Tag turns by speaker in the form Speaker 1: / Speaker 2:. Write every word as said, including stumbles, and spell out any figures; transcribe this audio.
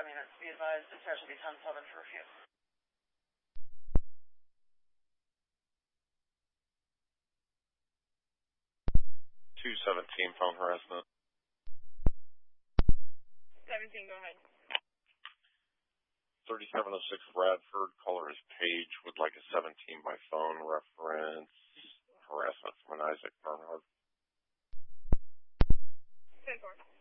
Speaker 1: units. Be advised, dispatch will be ten seven for a few.
Speaker 2: two seventeen, phone harassment.
Speaker 1: seventeen, go ahead.
Speaker 2: thirty-seven oh six Bradford, caller is Paige, would like a seventeen by phone reference, harassment from an Isaac Bernhardt.
Speaker 1: ten four.